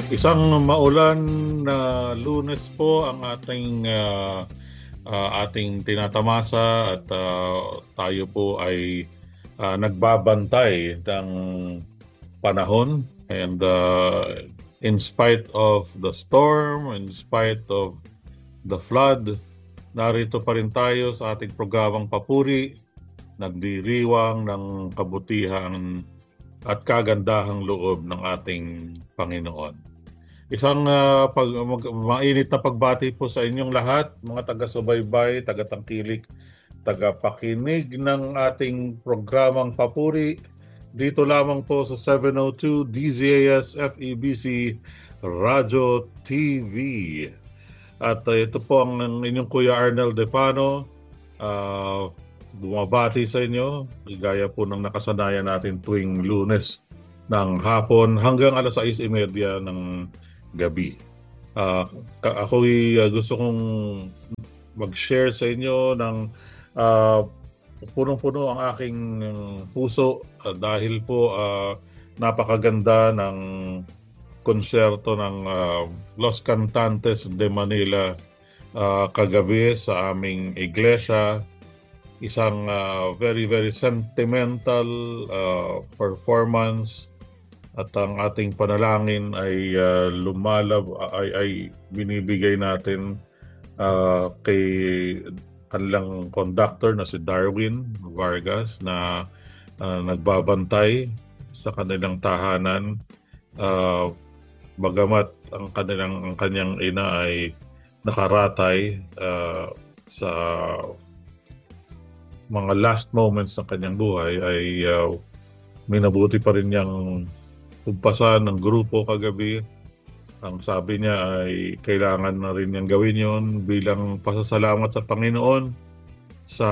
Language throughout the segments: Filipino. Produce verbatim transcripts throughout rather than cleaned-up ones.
Isang maulan na Lunes po ang ating uh, uh, ating tinatamasa at uh, tayo po ay uh, nagbabantay ng panahon and uh, in spite of the storm, in spite of the flood, narito pa rin tayo sa ating programang Papuri, nagdiriwang ng kabutihan at kagandahang loob ng ating Panginoon. Isang uh, pag, mag, mainit na pagbati po sa inyong lahat, mga taga-subaybay, taga-tangkilik, taga-pakinig ng ating programang Papuri. Dito lamang po sa seven oh two D Z A S F E B C Radio T V. At uh, ito po ang inyong Kuya Arnel Depano, uh, bumabati sa inyo, gaya po ng nakasanayan natin tuwing Lunes ng hapon hanggang alas sais trenta ng gabi. Uh, ako'y uh, gusto kong mag-share sa inyo ng uh, punong-puno ang aking puso uh, dahil po uh, napakaganda ng konserto ng uh, Los Cantantes de Manila uh, kagabi sa aming iglesia. Isang uh, very, very sentimental uh, performance. At ang ating panalangin ay uh, lumalab ay, ay binibigay natin uh, kay kanilang conductor na si Darwin Vargas na uh, nagbabantay sa kanilang tahanan, uh, bagamat ang kanilang ang kanyang ina ay nakaratay uh, sa mga last moments ng kanyang buhay, ay uh, minabuti pa rin niyang kumpasan ng grupo kagabi. Ang sabi niya ay kailangan na rin niyang gawin yon bilang pasasalamat sa Panginoon sa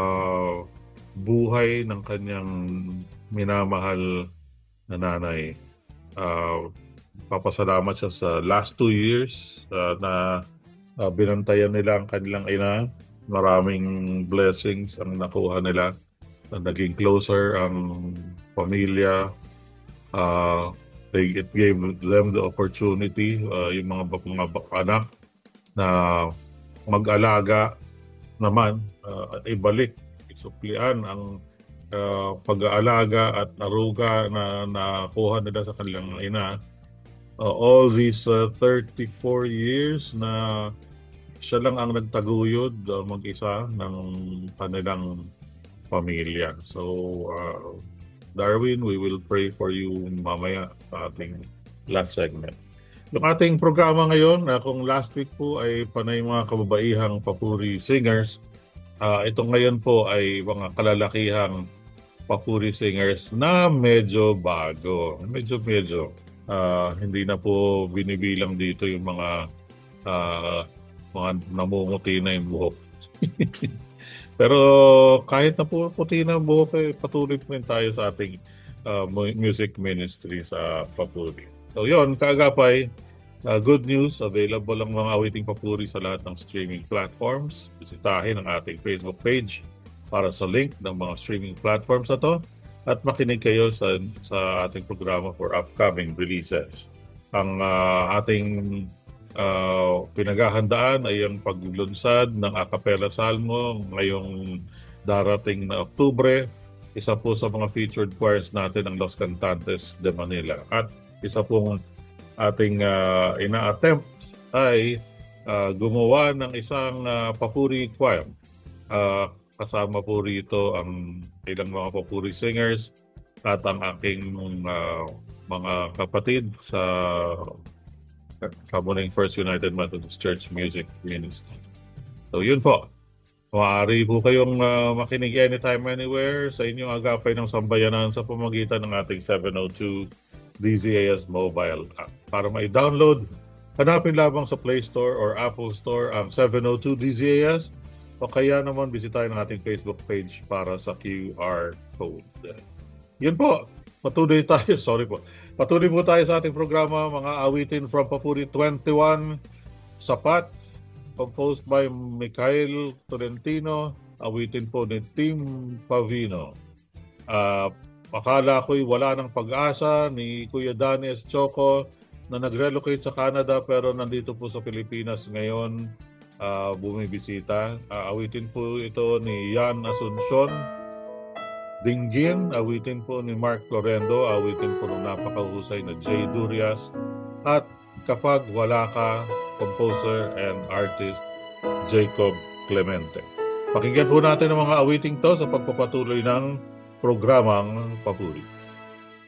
buhay ng kanyang minamahal na nanay. Uh, papasalamat siya sa last two years uh, na uh, binantayan nila ang kanilang ina. Maraming blessings ang nakuha nila. Uh, naging closer ang pamilya. Uh, they, it gave them the opportunity, uh, yung mga, mga anak na mag-alaga naman uh, at ibalik, isuklian ang uh, pag-aalaga at aruga na nakuha nila sa kanilang ina. Uh, all these uh, thirty-four years na siya lang ang nagtaguyod uh, mag-isa ng kanilang pamilya. So, uh, Darwin, we will pray for you mamaya sa ating last segment. Yung ating programa ngayon, uh, kung last week po ay panay mga kababaihang papuri singers, uh, itong ngayon po ay mga kalalakihang papuri singers na medyo bago. Medyo-medyo. Uh, hindi na po binibilang dito yung mga uh, mga namumuti na yung buhok. Pero kahit na po puti na buhok, eh, patuloy po rin tayo sa ating uh, music ministry sa Papuri. So yun, kaagapay, uh, good news, available ang mga awiting Papuri sa lahat ng streaming platforms. Bisitahin ang ating Facebook page para sa link ng mga streaming platforms na to at makinig kayo sa, sa ating programa for upcoming releases. Ang uh, ating Uh, pinaghahandaan ay ang paglunsad ng a cappella salmo ngayong darating na Oktubre. Isa po sa mga featured choirs natin ang Los Cantantes de Manila. At isa pong ating uh, ina-attempt ay uh, gumawa ng isang uh, papuri choir. Uh, kasama po rito ang ilang mga papuri singers at ang aking uh, mga kapatid sa Kamuning First United Methodist Church Music Ministry. So yun po. Maaari po kayong uh, makinig anytime, anywhere sa inyong agapay ng sambayanan sa pamagitan ng ating seven oh two D Z A S mobile app. Para ma-download, hanapin lamang sa Play Store or Apple Store ang seven oh two D Z A S o kaya naman bisitahin ang ating Facebook page para sa Q R code. Yun po. Patuloy tayo. Sorry po. Patuloy po tayo sa ating programa, mga awitin from Papuri twenty-one, Sapat, composed by Mikhail Tolentino, awitin po ni Tim Pavino. Uh, akala ko'y wala ng pag-asa ni Kuya Danes Choco, na nag-relocate sa Canada pero nandito po sa Pilipinas ngayon, uh, bumibisita. Uh, awitin po ito ni Yan Asuncion Dinggin, awitin po ni Mark Lorendo, awitin po ng napakahusay na Jay Durias, at Kapag Wala Ka, composer and artist Jacob Clemente. Pakinggan po natin ang mga awiting to sa pagpapatuloy ng programang Papuri.